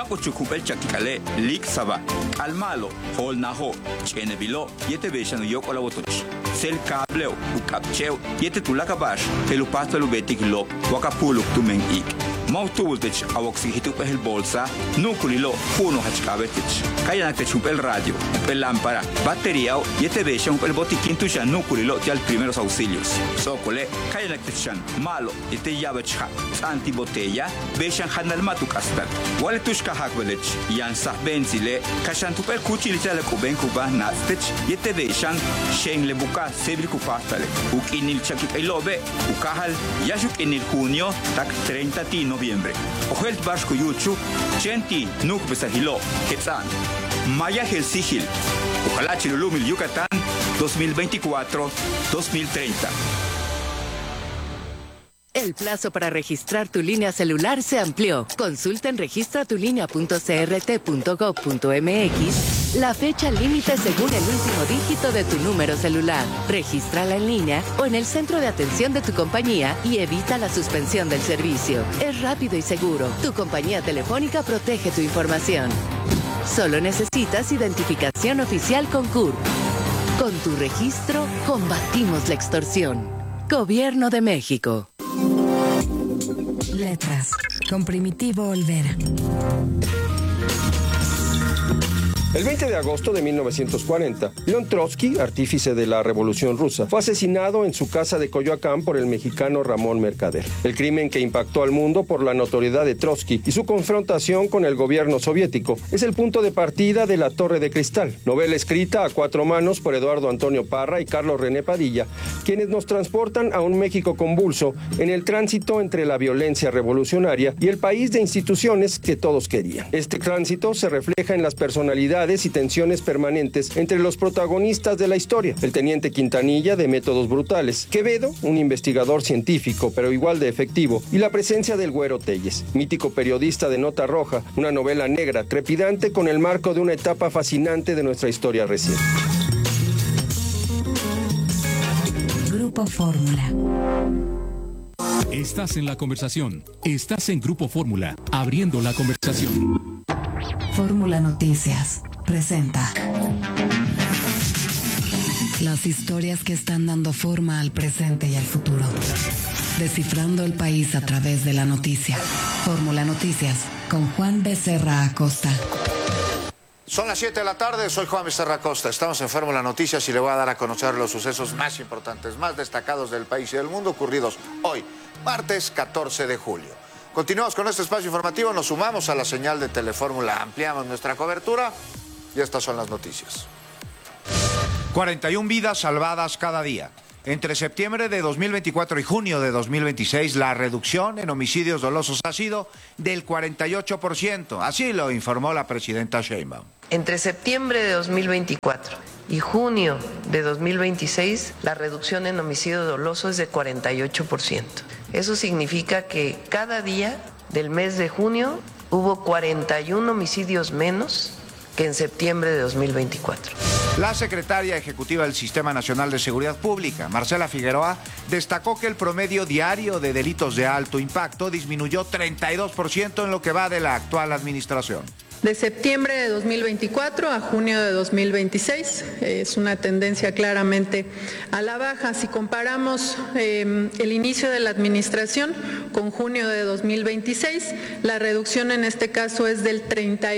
Mako chukupel chakikale, lik saba, almalo, hol naho, chenebilo, yete beshan yok ola wotoch. Sel kableo, ukapcheo, yete tulakabash, telupato lubetikilo, wakapuluk tumen ik. Mautultech awoxihitup el bolsa, nukulilo, puno hachkabetich. Kayanatech el radio, el lámpara, batería, yete beshan el botiquín tuya nukulilo al primeros auxilios. Sokole, kayanatechan, malo, yete yabecha, antibotella, beshan hanal matukastal. Waletushka hakvelech, yansah benzile, kashantupel kuchilitale kuben kuba nastech, yete beshan, shen lebuka, sebri kupastale, ukinil chakip elobe, ukahal, yashuk en el junio, tak 30 noviembre. Ojelt Vasco Yuchu, Chenti, Nuk Besahilo, Quetzán, Maya Helsigil, ojalá Chilulumil Yucatán, 2024-2030. El plazo para registrar tu línea celular se amplió. Consulta en registratulinea.crt.gov.mx la fecha límite según el último dígito de tu número celular. Regístrala en línea o en el centro de atención de tu compañía y evita la suspensión del servicio. Es rápido y seguro. Tu compañía telefónica protege tu información. Solo necesitas identificación oficial con CURP. Con tu registro, combatimos la extorsión. Gobierno de México. Letras, con Primitivo Olvera. El 20 de agosto de 1940, León Trotsky, artífice de la Revolución Rusa, fue asesinado en su casa de Coyoacán por el mexicano Ramón Mercader. El crimen que impactó al mundo por la notoriedad de Trotsky y su confrontación con el gobierno soviético es el punto de partida de La Torre de Cristal, novela escrita a cuatro manos por Eduardo Antonio Parra y Carlos René Padilla, quienes nos transportan a un México convulso en el tránsito entre la violencia revolucionaria y el país de instituciones que todos querían. Este tránsito se refleja en las personalidades y tensiones permanentes entre los protagonistas de la historia. El teniente Quintanilla, de métodos brutales; Quevedo, un investigador científico pero igual de efectivo; y la presencia del Güero Telles, mítico periodista de Nota Roja, una novela negra, trepidante con el marco de una etapa fascinante de nuestra historia reciente. Grupo Fórmula. Estás en la conversación. Estás en Grupo Fórmula, abriendo la conversación. Fórmula Noticias presenta las historias que están dando forma al presente y al futuro. Descifrando el país a través de la noticia. Fórmula Noticias con Juan Becerra Acosta. Son las 7 de la tarde, soy Juan Becerra Acosta. Estamos en Fórmula Noticias y le voy a dar a conocer los sucesos más importantes, más destacados del país y del mundo ocurridos hoy, martes 14 de julio. Continuamos con este espacio informativo, nos sumamos a la señal de Telefórmula, ampliamos nuestra cobertura y estas son las noticias. 41 vidas salvadas cada día. Entre septiembre de 2024 y junio de 2026, la reducción en homicidios dolosos ha sido del 48%. Así lo informó la presidenta Sheinbaum. Entre septiembre de 2024 y junio de 2026, la reducción en homicidio doloso es de 48%. Eso significa que cada día del mes de junio hubo 41 homicidios menos que en septiembre de 2024. La secretaria ejecutiva del Sistema Nacional de Seguridad Pública, Marcela Figueroa, destacó que el promedio diario de delitos de alto impacto disminuyó 32% en lo que va de la actual administración. De septiembre de 2024 a junio de 2026 es una tendencia claramente a la baja. Si comparamos el inicio de la administración con junio de 2026, la reducción en este caso es del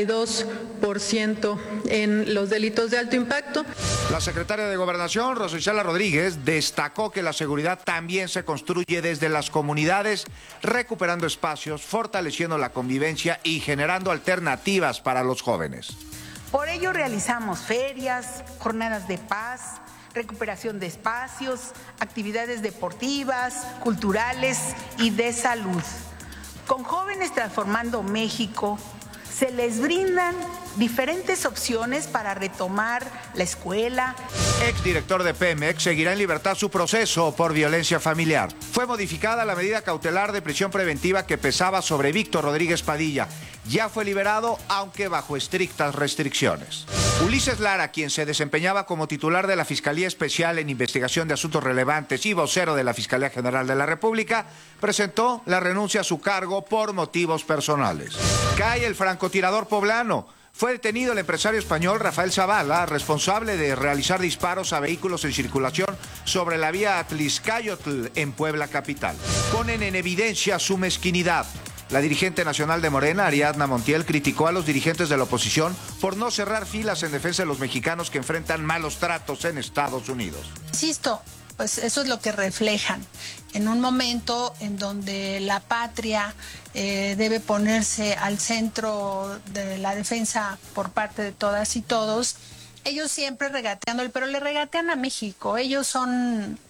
32% en los delitos de alto impacto. La secretaria de Gobernación, Rosa Isela Rodríguez, destacó que la seguridad también se construye desde las comunidades, recuperando espacios, fortaleciendo la convivencia y generando alternativas para los jóvenes. Por ello realizamos ferias, jornadas de paz, recuperación de espacios, actividades deportivas, culturales y de salud. Con Jóvenes Transformando México se les brindan diferentes opciones para retomar la escuela. Exdirector de Pemex seguirá en libertad su proceso por violencia familiar. Fue modificada la medida cautelar de prisión preventiva que pesaba sobre Víctor Rodríguez Padilla. Ya fue liberado, aunque bajo estrictas restricciones. Ulises Lara, quien se desempeñaba como titular de la Fiscalía Especial en Investigación de Asuntos Relevantes y vocero de la Fiscalía General de la República, presentó la renuncia a su cargo por motivos personales. Cae el francotirador poblano. Fue detenido el empresario español Rafael Zavala, responsable de realizar disparos a vehículos en circulación sobre la vía Atlixcayotl en Puebla capital. Ponen en evidencia su mezquinidad. La dirigente nacional de Morena, Ariadna Montiel, criticó a los dirigentes de la oposición por no cerrar filas en defensa de los mexicanos que enfrentan malos tratos en Estados Unidos. Insisto, pues eso es lo que reflejan. En un momento en donde la patria debe ponerse al centro de la defensa por parte de todas y todos, ellos siempre regateando, pero le regatean a México. Ellos son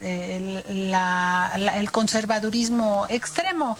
el conservadurismo extremo.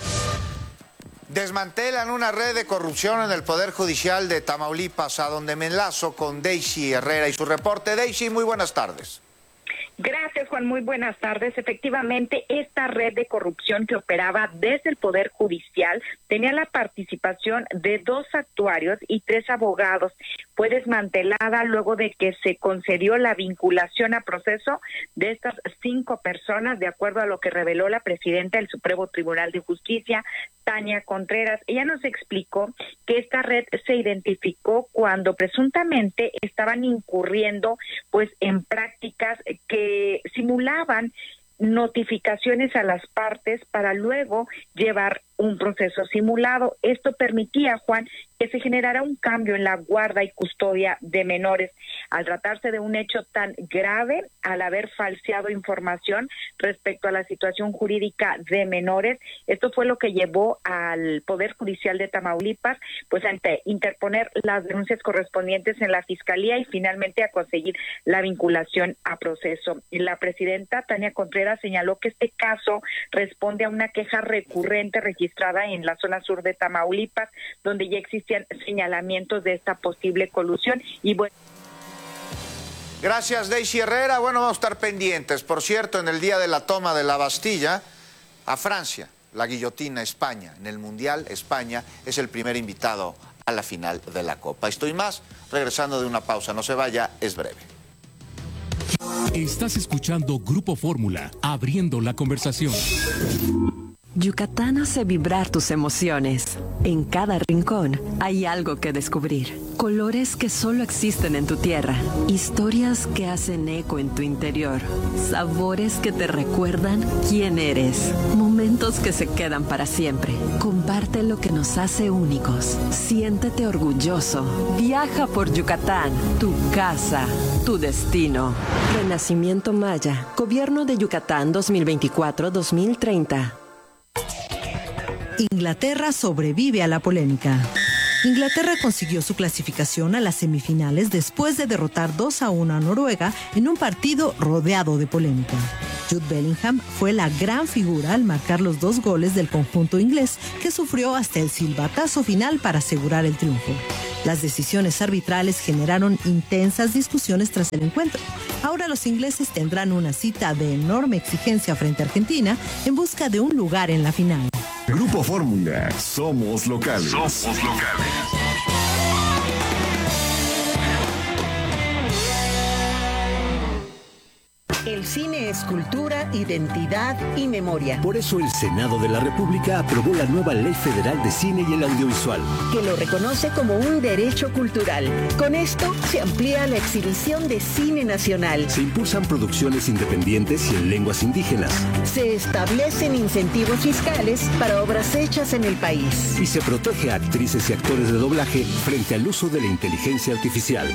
Desmantelan una red de corrupción en el Poder Judicial de Tamaulipas, a donde me enlazo con Daisy Herrera y su reporte. Daisy, muy buenas tardes. Gracias, Juan. Muy buenas tardes. Efectivamente, esta red de corrupción que operaba desde el Poder Judicial tenía la participación de 2 actuarios y 3 abogados. Fue desmantelada luego de que se concedió la vinculación a proceso de estas 5 personas, de acuerdo a lo que reveló la presidenta del Supremo Tribunal de Justicia, Tania Contreras. Ella nos explicó que esta red se identificó cuando presuntamente estaban incurriendo pues en prácticas que simulaban notificaciones a las partes para luego llevar un proceso simulado. Esto permitía, Juan, que se generara un cambio en la guarda y custodia de menores. Al tratarse de un hecho tan grave, al haber falseado información respecto a la situación jurídica de menores, esto fue lo que llevó al Poder Judicial de Tamaulipas pues a interponer las denuncias correspondientes en la Fiscalía y finalmente a conseguir la vinculación a proceso. La presidenta Tania Contreras señaló que este caso responde a una queja recurrente registrada en la zona sur de Tamaulipas, donde ya existían señalamientos de esta posible colusión. Y bueno. Gracias, Daisy Herrera. Bueno, vamos a estar pendientes. Por cierto, en el día de la toma de la Bastilla, a Francia, la guillotina España. En el Mundial, España es el primer invitado a la final de la Copa. Estoy más, regresando de una pausa. No se vaya, es breve. Estás escuchando Grupo Fórmula, abriendo la conversación. Yucatán hace vibrar tus emociones. En cada rincón hay algo que descubrir. Colores que solo existen en tu tierra. Historias que hacen eco en tu interior. Sabores que te recuerdan quién eres. Momentos que se quedan para siempre. Comparte lo que nos hace únicos. Siéntete orgulloso. Viaja por Yucatán. Tu casa. Tu destino. Renacimiento Maya. Gobierno de Yucatán 2024-2030. Inglaterra sobrevive a la polémica. Inglaterra consiguió su clasificación a las semifinales después de derrotar 2-1 a Noruega en un partido rodeado de polémica. Jude Bellingham fue la gran figura al marcar los 2 goles del conjunto inglés, que sufrió hasta el silbatazo final para asegurar el triunfo. Las decisiones arbitrales generaron intensas discusiones tras el encuentro. Ahora los ingleses tendrán una cita de enorme exigencia frente a Argentina en busca de un lugar en la final. Grupo Fórmula, somos locales. Somos locales. El cine es cultura, identidad y memoria. Por eso el Senado de la República aprobó la nueva Ley Federal de Cine y el Audiovisual, que lo reconoce como un derecho cultural. Con esto se amplía la exhibición de cine nacional. Se impulsan producciones independientes y en lenguas indígenas. Se establecen incentivos fiscales para obras hechas en el país. Y se protege a actrices y actores de doblaje frente al uso de la inteligencia artificial.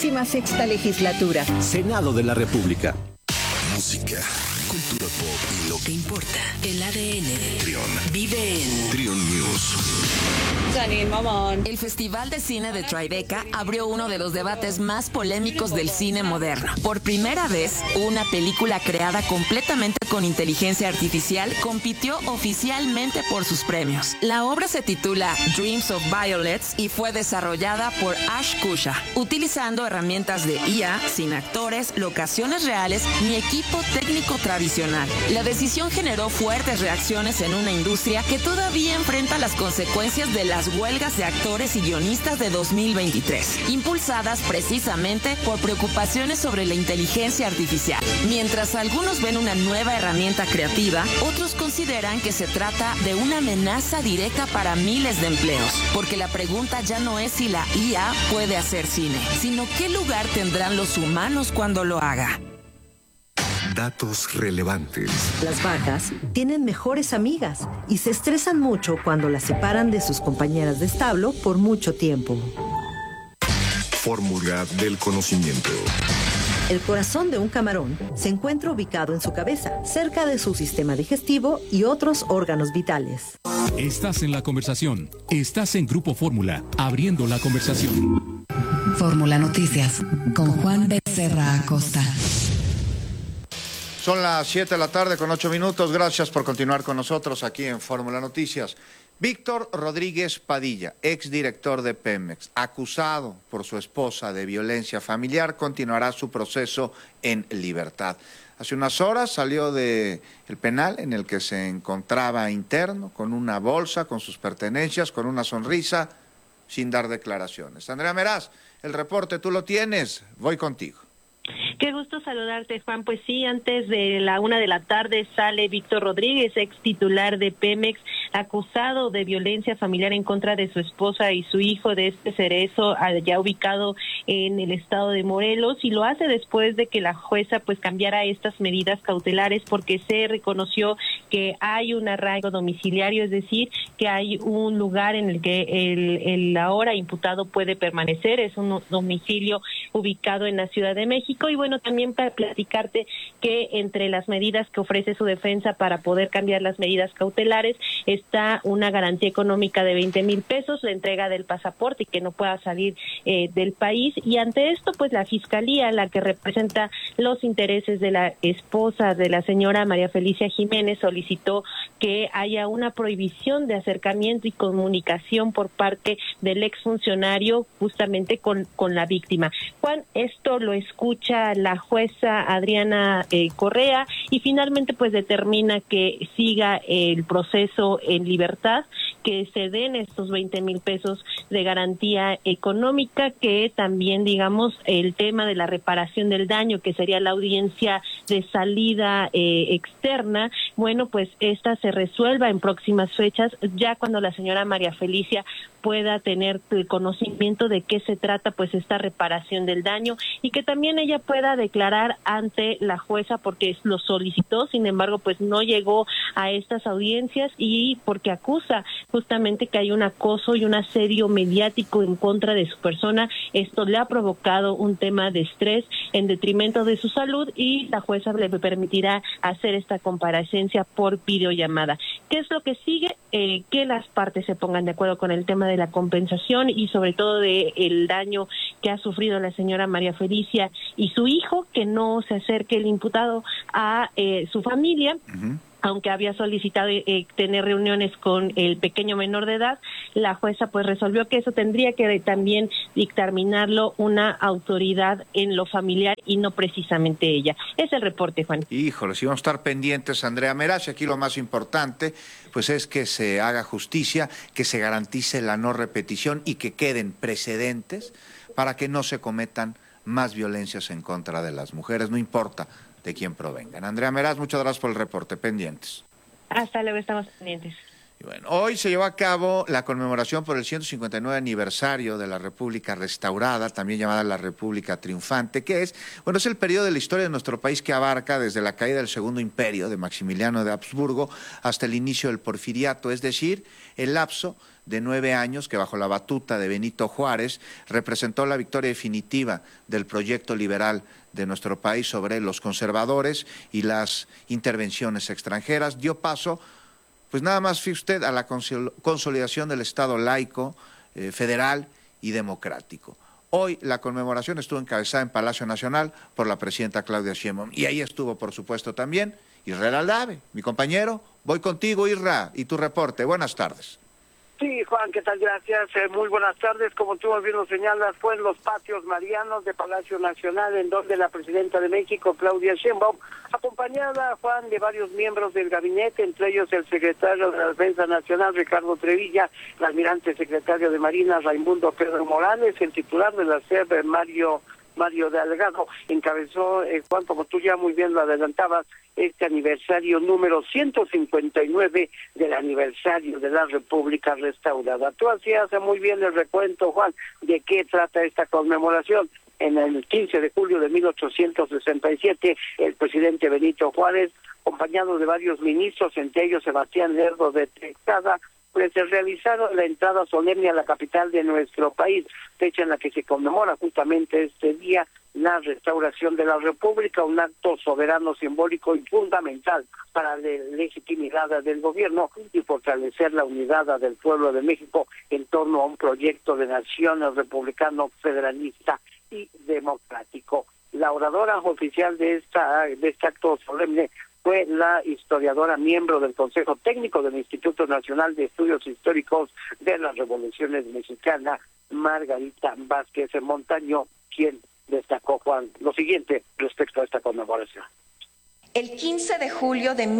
66ª legislatura. Senado de la República. Música, cultura pop y lo que importa, el ADN. Trión. Vive en Trión News. El Festival de Cine de Tribeca abrió uno de los debates más polémicos del cine moderno. Por primera vez, una película creada completamente con inteligencia artificial compitió oficialmente por sus premios. La obra se titula Dreams of Violets y fue desarrollada por Ash Kusha, utilizando herramientas de IA, sin actores, locaciones reales ni equipo técnico tradicional. La decisión generó fuertes reacciones en una industria que todavía enfrenta las consecuencias de las huelgas de actores y guionistas de 2023, impulsadas precisamente por preocupaciones sobre la inteligencia artificial. Mientras algunos ven una nueva herramienta creativa, otros consideran que se trata de una amenaza directa para miles de empleos, porque la pregunta ya no es si la IA puede hacer cine, sino qué lugar tendrán los humanos cuando lo haga. Datos relevantes. Las vacas tienen mejores amigas y se estresan mucho cuando las separan de sus compañeras de establo por mucho tiempo. Fórmula del conocimiento. El corazón de un camarón se encuentra ubicado en su cabeza, cerca de su sistema digestivo y otros órganos vitales. Estás en la conversación. Estás en Grupo Fórmula, abriendo la conversación. Fórmula Noticias, con Juan Becerra Acosta. Son las 7 de la tarde con 8 minutos. Gracias por continuar con nosotros aquí en Fórmula Noticias. Víctor Rodríguez Padilla, exdirector de Pemex, acusado por su esposa de violencia familiar, continuará su proceso en libertad. Hace unas horas salió del penal en el que se encontraba interno, con una bolsa, con sus pertenencias, con una sonrisa, sin dar declaraciones. Andrea Meraz, el reporte tú lo tienes, voy contigo. Qué gusto saludarte, Juan. Pues sí, antes de la 1 de la tarde sale Víctor Rodríguez, ex titular de Pemex, acusado de violencia familiar en contra de su esposa y su hijo de este Cerezo, ya ubicado en el estado de Morelos, y lo hace después de que la jueza pues cambiara estas medidas cautelares porque se reconoció que hay un arraigo domiciliario, es decir, que hay un lugar en el que el ahora imputado puede permanecer, es un domicilio ubicado en la Ciudad de México. Y bueno, también para platicarte que entre las medidas que ofrece su defensa para poder cambiar las medidas cautelares está una garantía económica de 20,000 pesos, la entrega del pasaporte y que no pueda salir del país. Y ante esto, pues la Fiscalía, la que representa los intereses de la esposa de la señora María Felicia Jiménez, solicitó que haya una prohibición de acercamiento y comunicación por parte del exfuncionario justamente con la víctima. Juan, esto lo escucha la jueza Adriana Correa y finalmente pues determina que siga el proceso en libertad, que se den estos 20,000 pesos de garantía económica, que también digamos el tema de la reparación del daño, que sería la audiencia de salida externa, bueno pues esta se resuelva en próximas fechas, ya cuando la señora María Felicia pueda tener el conocimiento de qué se trata pues esta reparación del daño y que también ella pueda declarar ante la jueza porque lo solicitó, sin embargo pues no llegó a estas audiencias y porque acusa justamente que hay un acoso y un asedio mediático en contra de su persona. Esto le ha provocado un tema de estrés en detrimento de su salud y la jueza le permitirá hacer esta comparecencia por videollamada. ¿Qué es lo que sigue? Que las partes se pongan de acuerdo con el tema de la compensación y sobre todo de el daño que ha sufrido la señora María Felicia y su hijo, que no se acerque el imputado a su familia. Aunque había solicitado tener reuniones con el pequeño menor de edad, la jueza pues resolvió que eso tendría que también dictaminarlo una autoridad en lo familiar y no precisamente ella. Es el reporte, Juan. Híjole, si vamos a estar pendientes, Andrea Meraz, y aquí lo más importante pues es que se haga justicia, que se garantice la no repetición y que queden precedentes para que no se cometan más violencias en contra de las mujeres, no importa de quién provengan. Andrea Meraz, muchas gracias por el reporte. Pendientes. Hasta luego, estamos pendientes. Bueno, hoy se llevó a cabo la conmemoración por el 159 aniversario de la República Restaurada, también llamada la República Triunfante, que es el periodo de la historia de nuestro país que abarca desde la caída del Segundo Imperio de Maximiliano de Habsburgo hasta el inicio del Porfiriato, es decir, el lapso de 9 años que bajo la batuta de Benito Juárez representó la victoria definitiva del proyecto liberal de nuestro país sobre los conservadores y las intervenciones extranjeras. Dio paso, pues nada más fíjese usted, a la consolidación del Estado laico, federal y democrático. Hoy la conmemoración estuvo encabezada en Palacio Nacional por la presidenta Claudia Sheinbaum y ahí estuvo, por supuesto, también Israel Aldave, mi compañero. Voy contigo, Isra, y tu reporte. Buenas tardes. Sí, Juan, ¿qué tal? Gracias. Muy buenas tardes. Como tú bien lo señalas, fue en los patios marianos de Palacio Nacional, en donde la presidenta de México, Claudia Sheinbaum, acompañada, Juan, de varios miembros del gabinete, entre ellos el secretario de la Defensa Nacional, Ricardo Trevilla, el almirante secretario de Marina, Raimundo Pedro Morales, el titular de la SEP, Mario Delgado, encabezó, Juan, como tú ya muy bien lo adelantabas, este aniversario número 159 del aniversario de la República Restaurada. Tú hacías muy bien el recuento, Juan, de qué trata esta conmemoración. En el 15 de julio de 1867, el presidente Benito Juárez, acompañado de varios ministros, entre ellos Sebastián Lerdo de Tejada, pues se realizaron la entrada solemne a la capital de nuestro país, fecha en la que se conmemora justamente este día la restauración de la República, un acto soberano, simbólico y fundamental para la legitimidad del gobierno y fortalecer la unidad del pueblo de México en torno a un proyecto de nación republicano, federalista y democrático. La oradora oficial de este acto solemne fue la historiadora, miembro del Consejo Técnico del Instituto Nacional de Estudios Históricos de las Revoluciones Mexicanas, Margarita Vázquez Montaño, quien destacó, Juan, lo siguiente respecto a esta conmemoración. El 15 de julio de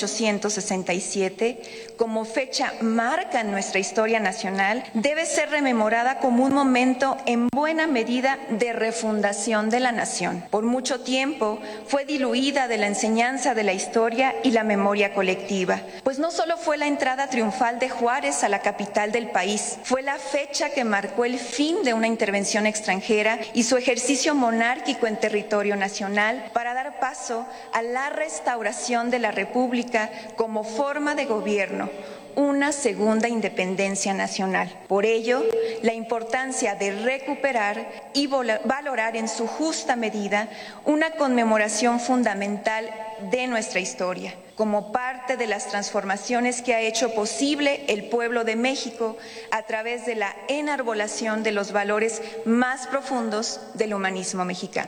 1867, como fecha marca en nuestra historia nacional, debe ser rememorada como un momento en buena medida de refundación de la nación. Por mucho tiempo fue diluida de la enseñanza de la historia y la memoria colectiva, pues no solo fue la entrada triunfal de Juárez a la capital del país, fue la fecha que marcó el fin de una intervención extranjera y su ejercicio monárquico en territorio nacional para dar paso a la restauración de la República como forma de gobierno, una segunda independencia nacional. Por ello, la importancia de recuperar y valorar en su justa medida una conmemoración fundamental de nuestra historia, como parte de las transformaciones que ha hecho posible el pueblo de México a través de la enarbolación de los valores más profundos del humanismo mexicano.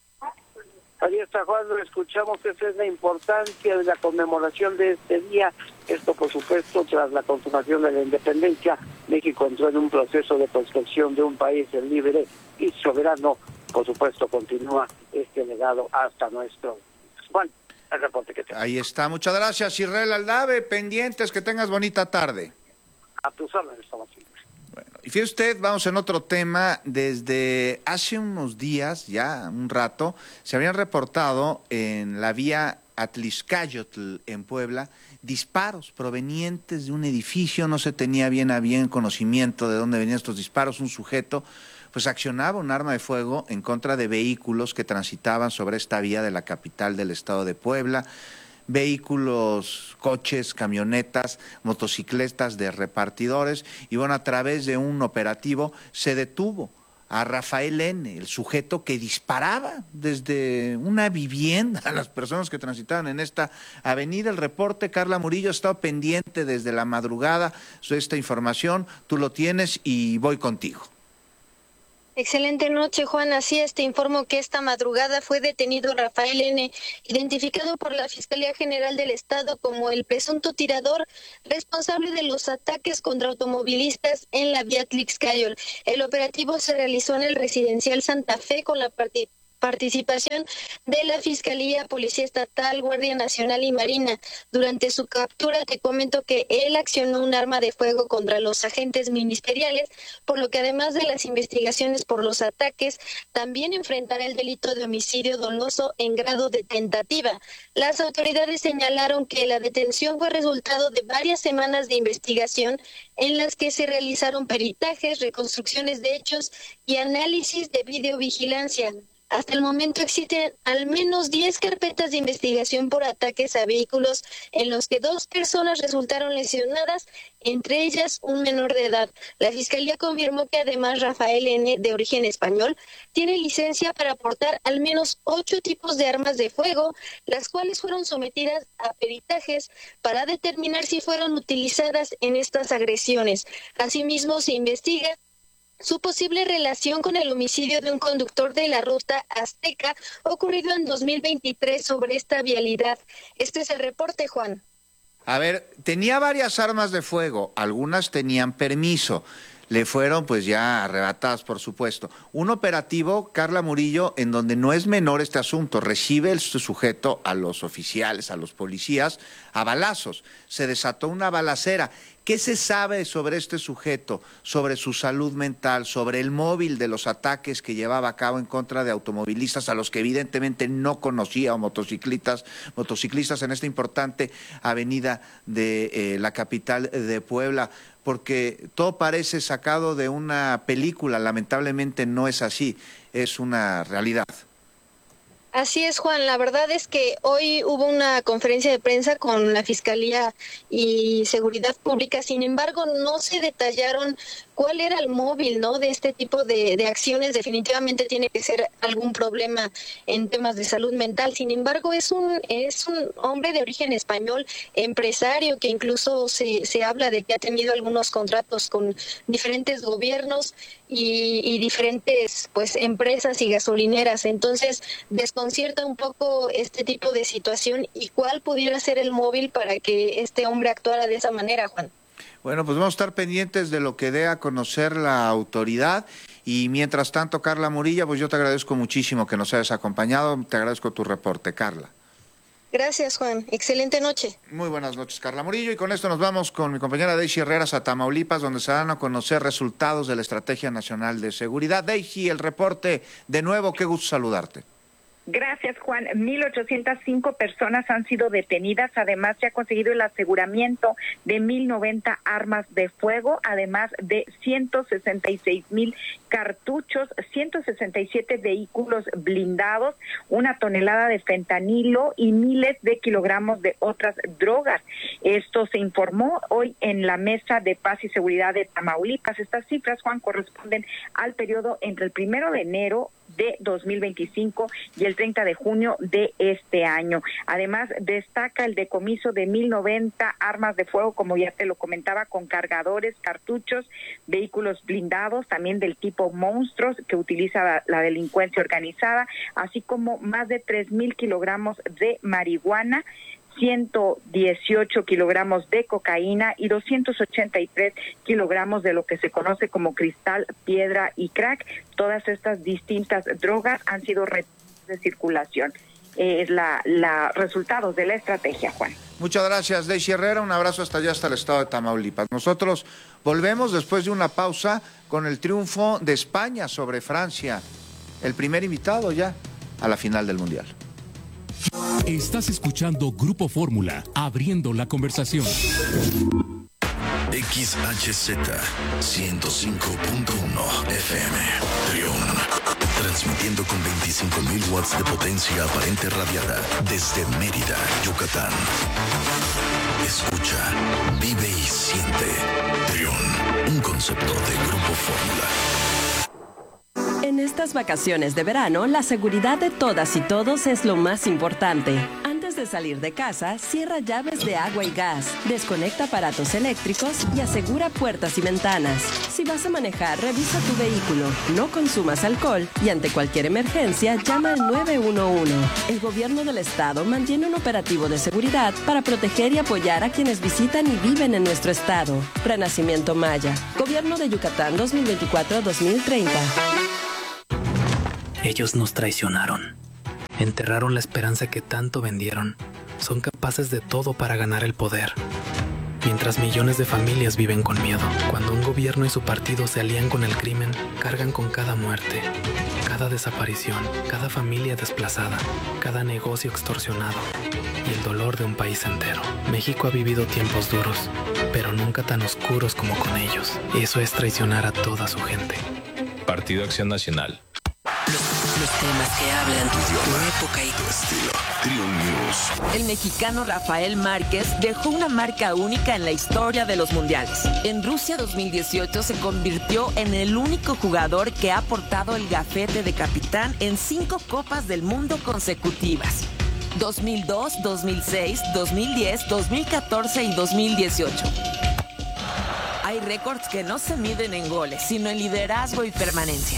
Ahí está, Juan, lo escuchamos, esa es la importancia de la conmemoración de este día. Esto, por supuesto, tras la consumación de la independencia, México entró en un proceso de construcción de un país libre y soberano. Por supuesto, continúa este legado hasta nuestro. Juan, el reporte que tenemos. Ahí está, muchas gracias, Israel Aldave, pendientes, que tengas bonita tarde. A tus órdenes, estamos aquí. Bueno, y fíjese usted, vamos en otro tema. Desde hace unos días, ya un rato, se habían reportado en la vía Atlixcayotl en Puebla disparos provenientes de un edificio. No se tenía bien a bien conocimiento de dónde venían estos disparos. Un sujeto pues accionaba un arma de fuego en contra de vehículos que transitaban sobre esta vía de la capital del estado de Puebla. Vehículos, coches, camionetas, motocicletas de repartidores, y bueno, a través de un operativo se detuvo a Rafael N., el sujeto que disparaba desde una vivienda a las personas que transitaban en esta avenida. El reporte, Carla Murillo, ha estado pendiente desde la madrugada de esta información, tú lo tienes y voy contigo. Excelente noche, Juan. Así es, te informo que esta madrugada fue detenido Rafael N., identificado por la Fiscalía General del Estado como el presunto tirador responsable de los ataques contra automovilistas en la vía Atlixcayotl. El operativo se realizó en el residencial Santa Fe con la participación participación de la Fiscalía, Policía Estatal, Guardia Nacional y Marina. Durante su captura te comento que él accionó un arma de fuego contra los agentes ministeriales, por lo que además de las investigaciones por los ataques, también enfrentará el delito de homicidio doloso en grado de tentativa. Las autoridades señalaron que la detención fue resultado de varias semanas de investigación en las que se realizaron peritajes, reconstrucciones de hechos y análisis de videovigilancia. Hasta el momento existen al menos 10 carpetas de investigación por ataques a vehículos en los que 2 personas resultaron lesionadas, entre ellas un menor de edad. La Fiscalía confirmó que además Rafael N., de origen español, tiene licencia para portar al menos 8 tipos de armas de fuego, las cuales fueron sometidas a peritajes para determinar si fueron utilizadas en estas agresiones. Asimismo, se investiga su posible relación con el homicidio de un conductor de la ruta Azteca ocurrido en 2023 sobre esta vialidad. Este es el reporte, Juan. A ver, tenía varias armas de fuego, algunas tenían permiso. Le fueron pues ya arrebatadas, por supuesto. Un operativo, Carla Murillo, en donde no es menor este asunto. Recibe el sujeto a los oficiales, a los policías, a balazos. Se desató una balacera. ¿Qué se sabe sobre este sujeto, sobre su salud mental, sobre el móvil de los ataques que llevaba a cabo en contra de automovilistas a los que evidentemente no conocía, o motociclistas en esta importante avenida de la capital de Puebla? Porque todo parece sacado de una película, lamentablemente no es así, es una realidad. Así es, Juan. La verdad es que hoy hubo una conferencia de prensa con la Fiscalía y Seguridad Pública. Sin embargo, no se detallaron cuál era el móvil, ¿no?, de este tipo de acciones. Definitivamente tiene que ser algún problema en temas de salud mental. Sin embargo, es un hombre de origen español, empresario, que incluso se habla de que ha tenido algunos contratos con diferentes gobiernos y diferentes pues empresas y gasolineras. Entonces desconcierta un poco este tipo de situación y cuál pudiera ser el móvil para que este hombre actuara de esa manera, Juan. Bueno, pues vamos a estar pendientes de lo que dé a conocer la autoridad y mientras tanto, Carla Murillo, pues yo te agradezco muchísimo que nos hayas acompañado, te agradezco tu reporte, Carla. Gracias, Juan. Excelente noche. Muy buenas noches, Carla Murillo, y con esto nos vamos con mi compañera Daisy Herreras a Tamaulipas, donde se dan a conocer resultados de la Estrategia Nacional de Seguridad. Daisy, el reporte de nuevo, qué gusto saludarte. Gracias, Juan. 1,805 personas han sido detenidas. Además, se ha conseguido el aseguramiento de 1,090 armas de fuego, además de 166,000 cartuchos, 167 vehículos blindados, 1 tonelada de fentanilo y miles de kilogramos de otras drogas. Esto se informó hoy en la Mesa de Paz y Seguridad de Tamaulipas. Estas cifras, Juan, corresponden al periodo entre el 1 de enero de 2025 y el 30 de junio de este año. Además, destaca el decomiso de 1,090 armas de fuego, como ya te lo comentaba, con cargadores, cartuchos, vehículos blindados, también del tipo monstruos que utiliza la delincuencia organizada, así como más de 3,000 kilogramos de marihuana, 118 kilogramos de cocaína y 283 kilogramos de lo que se conoce como cristal, piedra y crack. Todas estas distintas drogas han sido retenidas de circulación. Es la resultados de la estrategia, Juan. Muchas gracias, Daisy Herrera. Un abrazo hasta allá, hasta el estado de Tamaulipas. Nosotros volvemos después de una pausa con el triunfo de España sobre Francia, el primer invitado ya a la final del Mundial. Estás escuchando Grupo Fórmula, abriendo la conversación. XHZ 105.1 FM, Trión. Transmitiendo con 25,000 watts de potencia aparente radiada desde Mérida, Yucatán. Escucha, vive y siente. Trión, un concepto de Grupo Fórmula. En estas vacaciones de verano, la seguridad de todas y todos es lo más importante. Antes de salir de casa, cierra llaves de agua y gas, desconecta aparatos eléctricos y asegura puertas y ventanas. Si vas a manejar, revisa tu vehículo, no consumas alcohol y ante cualquier emergencia, llama al 911. El gobierno del estado mantiene un operativo de seguridad para proteger y apoyar a quienes visitan y viven en nuestro estado. Renacimiento Maya, Gobierno de Yucatán 2024-2030. Ellos nos traicionaron. Enterraron la esperanza que tanto vendieron. Son capaces de todo para ganar el poder. Mientras millones de familias viven con miedo. Cuando un gobierno y su partido se alían con el crimen, cargan con cada muerte, cada desaparición, cada familia desplazada, cada negocio extorsionado y el dolor de un país entero. México ha vivido tiempos duros, pero nunca tan oscuros como con ellos. Eso es traicionar a toda su gente. Partido Acción Nacional. Los temas que hablan tu época y tu estilo. Trio News. El mexicano Rafael Márquez dejó una marca única en la historia de los mundiales. En Rusia 2018 se convirtió en el único jugador que ha portado el gafete de capitán en 5 Copas del Mundo consecutivas. 2002, 2006, 2010, 2014 y 2018. Hay récords que no se miden en goles, sino en liderazgo y permanencia.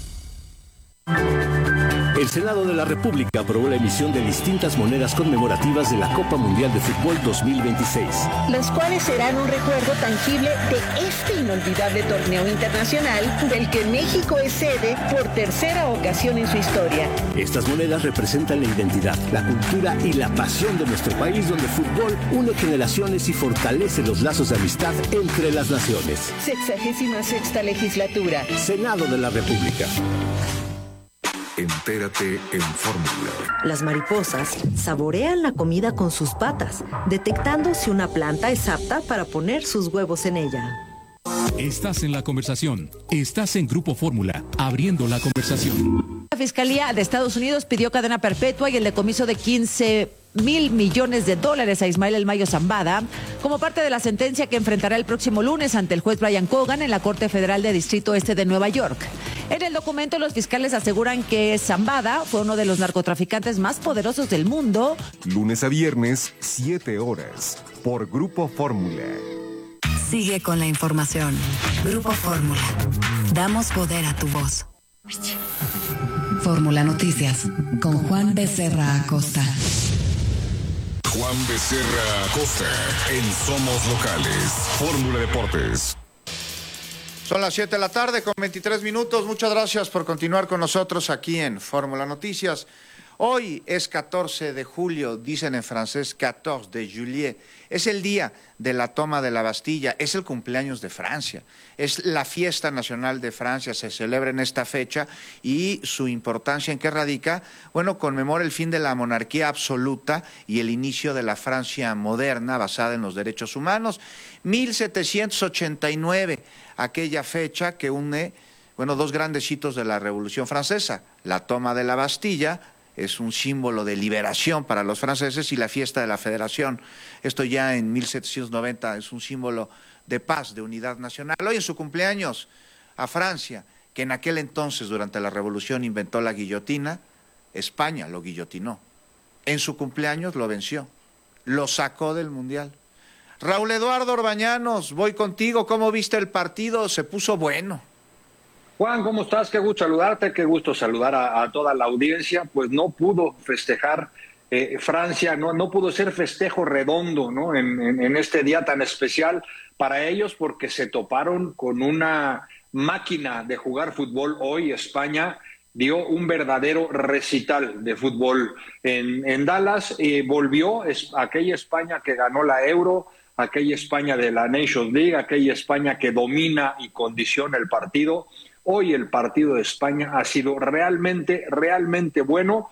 El Senado de la República aprobó la emisión de distintas monedas conmemorativas de la Copa Mundial de Fútbol 2026. Las cuales serán un recuerdo tangible de este inolvidable torneo internacional del que México es sede por tercera ocasión en su historia. Estas monedas representan la identidad, la cultura y la pasión de nuestro país, donde el fútbol une generaciones y fortalece los lazos de amistad entre las naciones. 66ª legislatura. Senado de la República. Entérate en Fórmula. Las mariposas saborean la comida con sus patas, detectando si una planta es apta para poner sus huevos en ella. Estás en la conversación. Estás en Grupo Fórmula, abriendo la conversación. La Fiscalía de Estados Unidos pidió cadena perpetua y el decomiso de $15,000 millones a Ismael El Mayo Zambada como parte de la sentencia que enfrentará el próximo lunes ante el juez Brian Cogan en la Corte Federal de Distrito Este de Nueva York. En el documento, los fiscales aseguran que Zambada fue uno de los narcotraficantes más poderosos del mundo. Lunes a viernes, 7 horas, por Grupo Fórmula. Sigue con la información. Grupo Fórmula. Damos poder a tu voz. Fórmula Noticias, con Juan Becerra Acosta. Juan Becerra Acosta, en Somos Locales. Fórmula Deportes. Son las 7 de la tarde con 23 minutos. Muchas gracias por continuar con nosotros aquí en Fórmula Noticias. Hoy es 14 de julio, dicen en francés 14 de juillet. Es el día de la toma de la Bastilla, es el cumpleaños de Francia, es la fiesta nacional de Francia, se celebra en esta fecha y su importancia en qué radica, bueno, conmemora el fin de la monarquía absoluta y el inicio de la Francia moderna basada en los derechos humanos. 1789, aquella fecha que une, bueno, dos grandes hitos de la Revolución Francesa, la toma de la Bastilla, es un símbolo de liberación para los franceses, y la fiesta de la Federación, esto ya en 1790, es un símbolo de paz, de unidad nacional. Hoy en su cumpleaños, a Francia, que en aquel entonces, durante la Revolución, inventó la guillotina, España lo guillotinó. En su cumpleaños lo venció, lo sacó del Mundial. Raúl Eduardo Orbañanos, voy contigo, ¿cómo viste el partido? Se puso bueno. Juan, ¿cómo estás? Qué gusto saludarte, qué gusto saludar a toda la audiencia. Pues no pudo festejar Francia, no pudo ser festejo redondo, ¿no? En este día tan especial para ellos, porque se toparon con una máquina de jugar fútbol. Hoy España dio un verdadero recital de fútbol en Dallas, volvió aquella España que ganó la Euro, aquella España de la Nations League, aquella España que domina y condiciona el partido. Hoy el partido de España ha sido realmente bueno.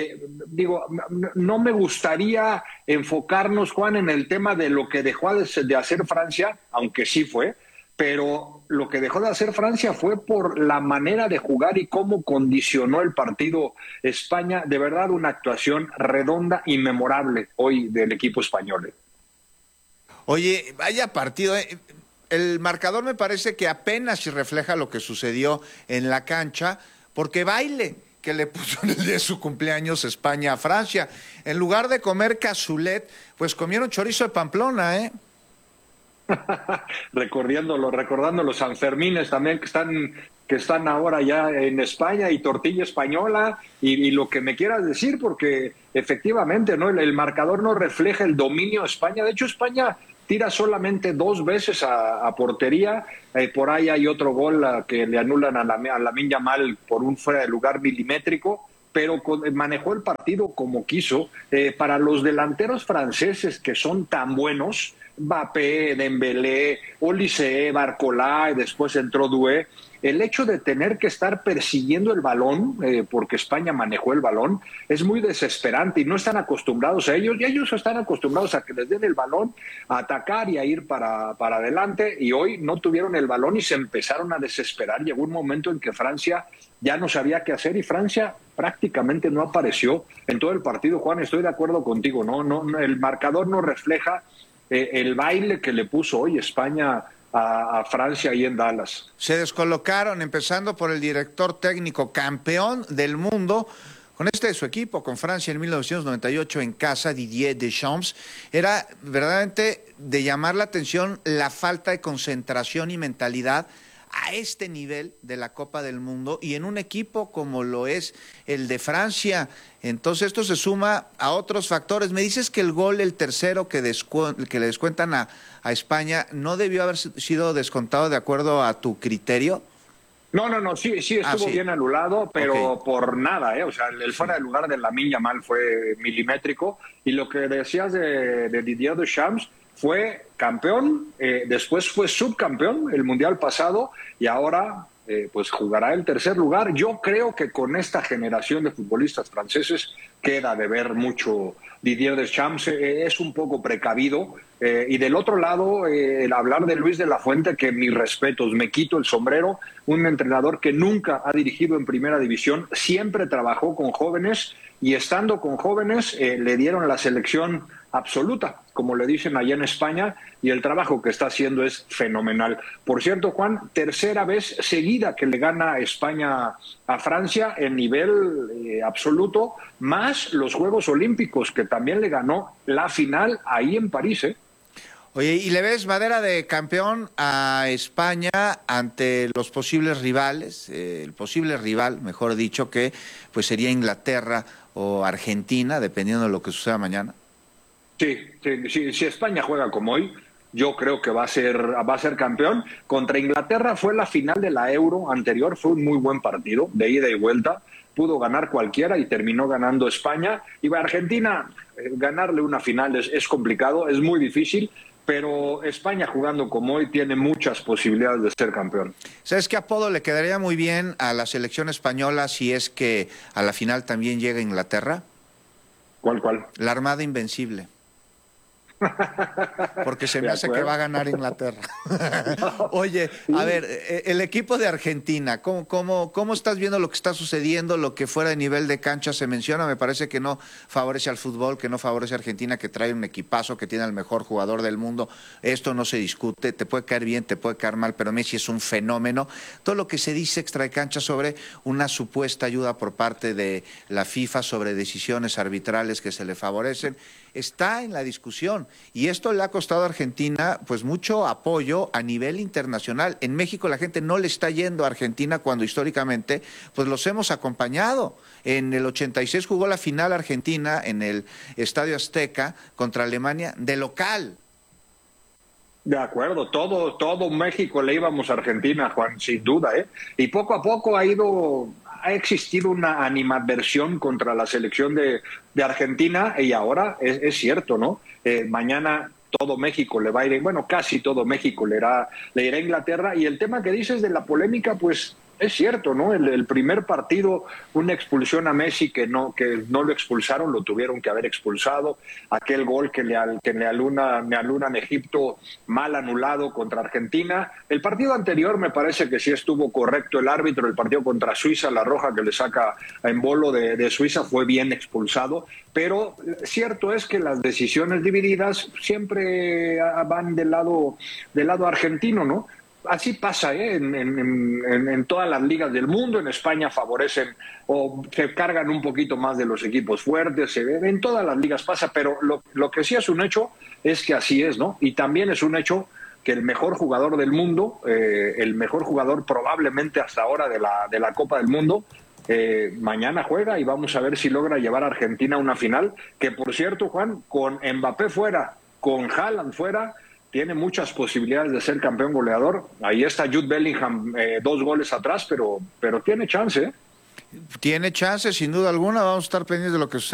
No me gustaría enfocarnos, Juan, en el tema de lo que dejó de hacer Francia, aunque sí fue, pero lo que dejó de hacer Francia fue por la manera de jugar y cómo condicionó el partido España. De verdad, una actuación redonda y memorable hoy del equipo español. Oye, vaya partido, El marcador me parece que apenas refleja lo que sucedió en la cancha, porque baile que le puso en el día de su cumpleaños España a Francia. En lugar de comer cazulet, pues comieron chorizo de Pamplona, ¿eh? recordando los Sanfermines también que están ahora ya en España, y tortilla española y lo que me quieras decir, porque efectivamente, ¿no? El marcador no refleja el dominio de España. De hecho, España tira solamente 2 veces a portería. Por ahí hay otro gol que le anulan a Lamine Yamal por un fuera de lugar milimétrico, pero manejó el partido como quiso. Para los delanteros franceses que son tan buenos, Mbappé, Dembélé, Olise, Barcola, y después entró Doué, el hecho de tener que estar persiguiendo el balón, porque España manejó el balón, es muy desesperante y no están acostumbrados a ellos, y ellos están acostumbrados a que les den el balón, a atacar y a ir para adelante, y hoy no tuvieron el balón y se empezaron a desesperar. Llegó un momento en que Francia ya no sabía qué hacer y Francia prácticamente no apareció en todo el partido. Juan, estoy de acuerdo contigo, no, el marcador no refleja el baile que le puso hoy España a Francia ahí en Dallas. Se descolocaron, empezando por el director técnico campeón del mundo, con de su equipo, con Francia en 1998 en casa, Didier Deschamps. Era verdaderamente de llamar la atención la falta de concentración y mentalidad a este nivel de la Copa del Mundo y en un equipo como lo es el de Francia. Entonces esto se suma a otros factores. Me dices que el gol, el tercero que le descuentan a España, ¿no debió haber sido descontado de acuerdo a tu criterio? No, sí estuvo bien anulado, pero por nada, o sea, el fuera de lugar de Lamine Yamal fue milimétrico, y lo que decías de Didier Deschamps, fue campeón, después fue subcampeón el Mundial pasado, y ahora pues jugará el tercer lugar. Yo creo que con esta generación de futbolistas franceses queda de ver mucho. Didier Deschamps es un poco precavido, y del otro lado el hablar de Luis de la Fuente, que mis respetos, me quito el sombrero, un entrenador que nunca ha dirigido en primera división, siempre trabajó con jóvenes, y estando con jóvenes le dieron la selección absoluta, como le dicen allá en España, y el trabajo que está haciendo es fenomenal. Por cierto, Juan, tercera vez seguida que le gana España a Francia en nivel absoluto, más los Juegos Olímpicos, que también le ganó la final ahí en París. Oye, ¿y le ves madera de campeón a España ante los posibles rivales? El posible rival, mejor dicho, que pues sería Inglaterra o Argentina, dependiendo de lo que suceda mañana. Sí, si España juega como hoy, yo creo que va a ser campeón. Contra Inglaterra fue la final de la Euro anterior, fue un muy buen partido, de ida y vuelta, pudo ganar cualquiera y terminó ganando España. Y a Argentina, ganarle una final es complicado, es muy difícil, pero España jugando como hoy tiene muchas posibilidades de ser campeón. ¿Sabes qué apodo le quedaría muy bien a la selección española si es que a la final también llega Inglaterra? ¿Cuál? La Armada Invencible. Porque se me hace que va a ganar Inglaterra. Oye, a ver, el equipo de Argentina, ¿cómo estás viendo lo que está sucediendo? Lo que fuera de nivel de cancha se menciona, me parece que no favorece al fútbol, que no favorece a Argentina, que trae un equipazo, que tiene al mejor jugador del mundo. Esto no se discute, te puede caer bien, te puede caer mal, pero Messi es un fenómeno. Todo lo que se dice extra de cancha sobre una supuesta ayuda por parte de la FIFA sobre decisiones arbitrales que se le favorecen, está en la discusión, y esto le ha costado a Argentina pues mucho apoyo a nivel internacional. En México la gente no le está yendo a Argentina cuando históricamente pues los hemos acompañado. En el 86 jugó la final Argentina en el Estadio Azteca contra Alemania de local. De acuerdo, todo México le íbamos a Argentina, Juan, sin duda, y poco a poco ha existido una animadversión contra la selección de Argentina, y ahora es cierto, ¿no? Mañana todo México le va a ir, bueno, casi todo México le irá a Inglaterra, y el tema que dices de la polémica, pues es cierto, ¿no? El primer partido, una expulsión a Messi que no lo expulsaron, lo tuvieron que haber expulsado. Aquel gol que me alunan Egipto, mal anulado contra Argentina. El partido anterior me parece que sí estuvo correcto el árbitro. El partido contra Suiza, la roja que le saca a Embolo de Suiza, fue bien expulsado. Pero cierto es que las decisiones divididas siempre van del lado argentino, ¿no? Así pasa en todas las ligas del mundo. En España favorecen o se cargan un poquito más de los equipos fuertes, en todas las ligas pasa, pero lo que sí es un hecho es que así es, ¿no? Y también es un hecho que el mejor jugador del mundo, el mejor jugador probablemente hasta ahora de la Copa del Mundo, mañana juega, y vamos a ver si logra llevar a Argentina a una final, que por cierto, Juan, con Mbappé fuera, con Haaland fuera, tiene muchas posibilidades de ser campeón goleador. Ahí está Jude Bellingham, 2 goles atrás, pero tiene chance. Tiene chance, sin duda alguna. Vamos a estar pendientes de lo que sucede